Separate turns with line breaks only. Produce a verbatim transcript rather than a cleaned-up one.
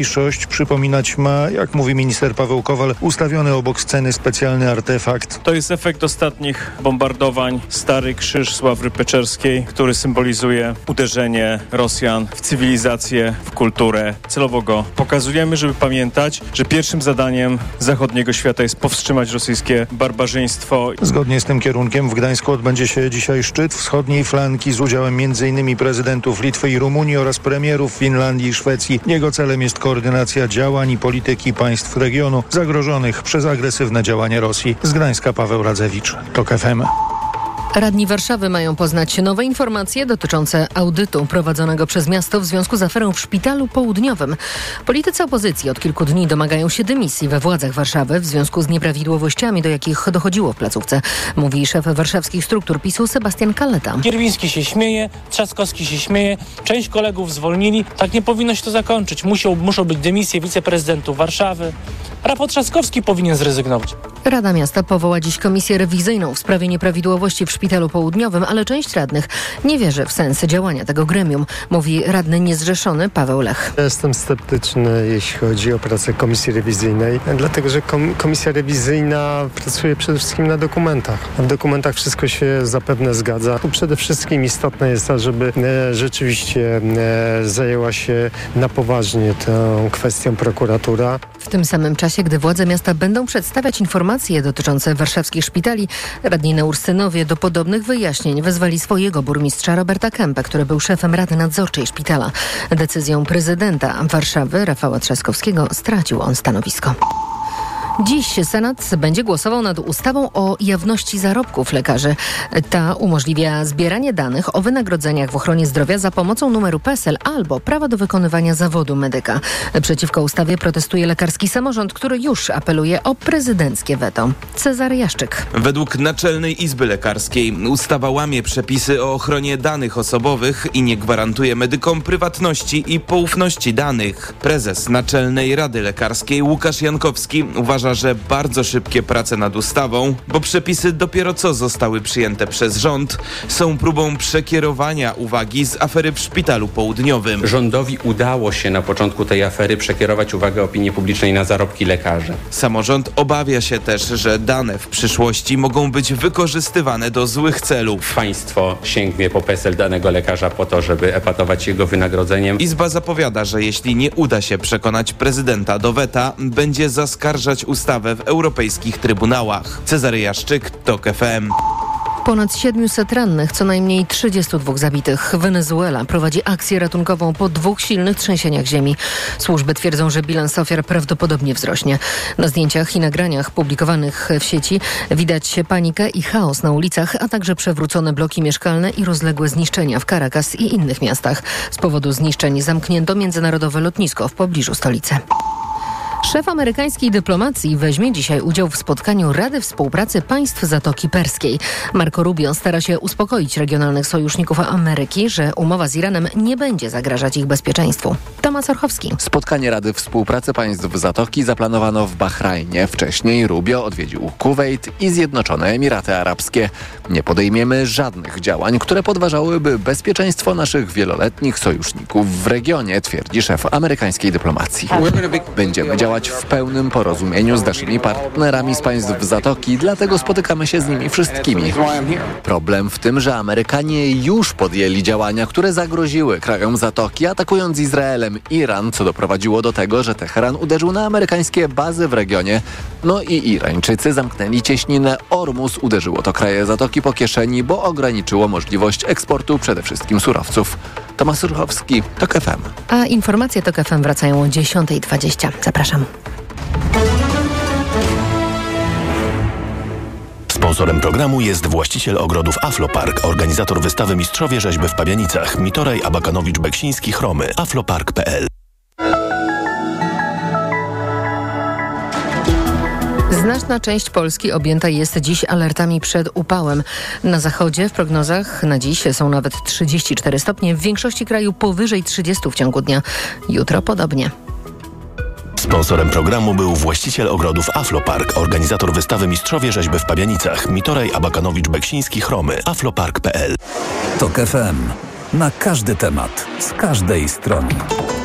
Mniejszość przypominać ma, jak mówi minister Paweł Kowal, ustawiony obok sceny specjalny artefakt.
To jest efekt ostatnich bombardowań. Stary Krzyż Sławry Peczerskiej, który symbolizuje uderzenie Rosjan w cywilizację, w kulturę. Celowo go pokazujemy, żeby pamiętać, że pierwszym zadaniem zachodniego świata jest powstrzymać rosyjskie barbarzyństwo.
Zgodnie z tym kierunkiem w Gdańsku odbędzie się dzisiaj szczyt wschodniej flanki z udziałem między innymi prezydentów Litwy i Rumunii oraz premierów Finlandii i Szwecji. Jego celem jest koordynacja działań i polityki państw regionu zagrożonych przez agresywne działania Rosji. Z Gdańska Paweł Radzewicz, TOK F M.
Radni Warszawy mają poznać nowe informacje dotyczące audytu prowadzonego przez miasto w związku z aferą w Szpitalu Południowym. Politycy opozycji od kilku dni domagają się dymisji we władzach Warszawy w związku z nieprawidłowościami, do jakich dochodziło w placówce, mówi szef warszawskich struktur PiSu Sebastian Kaleta.
Kierwiński się śmieje, Trzaskowski się śmieje, część kolegów zwolnili. Tak nie powinno się to zakończyć. Muszą, muszą być dymisje wiceprezydentów Warszawy. Rafał Trzaskowski powinien zrezygnować.
Rada Miasta powoła dziś komisję rewizyjną w sprawie nieprawidłowości w Szpitalu Południowym, ale część radnych nie wierzy w sens działania tego gremium, mówi radny niezrzeszony Paweł Lech.
Ja jestem sceptyczny, jeśli chodzi o pracę komisji rewizyjnej, dlatego że kom- komisja rewizyjna pracuje przede wszystkim na dokumentach. W dokumentach wszystko się zapewne zgadza. Tu przede wszystkim istotne jest to, żeby e, rzeczywiście e, zajęła się na poważnie tą kwestią prokuratura.
W tym samym czasie, gdy władze miasta będą przedstawiać informacje dotyczące warszawskich szpitali, radni Naursynowie do podobnych wyjaśnień wezwali swojego burmistrza Roberta Kępę, który był szefem Rady Nadzorczej szpitala. Decyzją prezydenta Warszawy Rafała Trzaskowskiego stracił on stanowisko. Dziś Senat będzie głosował nad ustawą o jawności zarobków lekarzy. Ta umożliwia zbieranie danych o wynagrodzeniach w ochronie zdrowia za pomocą numeru P E S E L albo prawa do wykonywania zawodu medyka. Przeciwko ustawie protestuje lekarski samorząd, który już apeluje o prezydenckie weto. Cezary Jaszczyk.
Według Naczelnej Izby Lekarskiej ustawa łamie przepisy o ochronie danych osobowych i nie gwarantuje medykom prywatności i poufności danych. Prezes Naczelnej Rady Lekarskiej Łukasz Jankowski uważa, że bardzo szybkie prace nad ustawą, bo przepisy dopiero co zostały przyjęte przez rząd, są próbą przekierowania uwagi z afery w Szpitalu Południowym.
Rządowi udało się na początku tej afery przekierować uwagę opinii publicznej na zarobki lekarzy.
Samorząd obawia się też, że dane w przyszłości mogą być wykorzystywane do złych celów.
Państwo sięgnie po P E S E L danego lekarza po to, żeby epatować jego wynagrodzeniem.
Izba zapowiada, że jeśli nie uda się przekonać prezydenta do weta, będzie zaskarżać ustawę w europejskich trybunałach. Cezary Jaszczyk, TOK F M.
Ponad siedmiuset rannych, co najmniej trzydziestu dwóch zabitych. Wenezuela prowadzi akcję ratunkową po dwóch silnych trzęsieniach ziemi. Służby twierdzą, że bilans ofiar prawdopodobnie wzrośnie. Na zdjęciach i nagraniach publikowanych w sieci widać panikę i chaos na ulicach, a także przewrócone bloki mieszkalne i rozległe zniszczenia w Caracas i innych miastach. Z powodu zniszczeń zamknięto międzynarodowe lotnisko w pobliżu stolicy. Szef amerykańskiej dyplomacji weźmie dzisiaj udział w spotkaniu Rady Współpracy Państw Zatoki Perskiej. Marco Rubio stara się uspokoić regionalnych sojuszników Ameryki, że umowa z Iranem nie będzie zagrażać ich bezpieczeństwu. Tomasz Orchowski.
Spotkanie Rady Współpracy Państw Zatoki zaplanowano w Bahrajnie. Wcześniej Rubio odwiedził Kuwejt i Zjednoczone Emiraty Arabskie. Nie podejmiemy żadnych działań, które podważałyby bezpieczeństwo naszych wieloletnich sojuszników w regionie, twierdzi szef amerykańskiej dyplomacji. Będziemy działać w pełnym porozumieniu z naszymi partnerami z państw Zatoki, dlatego spotykamy się z nimi wszystkimi. Problem w tym, że Amerykanie już podjęli działania, które zagroziły krajom Zatoki, atakując Izraelem Iran, co doprowadziło do tego, że Teheran uderzył na amerykańskie bazy w regionie. No i Irańczycy zamknęli cieśninę Ormus. Uderzyło to kraje Zatoki po kieszeni, bo ograniczyło możliwość eksportu przede wszystkim surowców. Tomasz Surchowski, TOK F M.
A informacje TOK F M wracają o dziesiąta dwadzieścia. Zapraszam.
Sponsorem programu jest właściciel ogrodów Aflopark, organizator wystawy Mistrzowie Rzeźby w Pabianicach, Mitoraj, Abakanowicz, Beksiński, Chromy, aflopark kropka p l.
Znaczna część Polski objęta jest dziś alertami przed upałem. Na zachodzie w prognozach na dziś są nawet trzydzieści cztery stopnie, w większości kraju powyżej trzydziestu w ciągu dnia. Jutro podobnie.
Sponsorem programu był właściciel ogrodów Aflopark, organizator wystawy Mistrzowie Rzeźby w Pabianicach, Mitoraj, Abakanowicz, Beksiński, Chromy, aflopark kropka p l.
TOK F M. Na każdy temat, z każdej strony.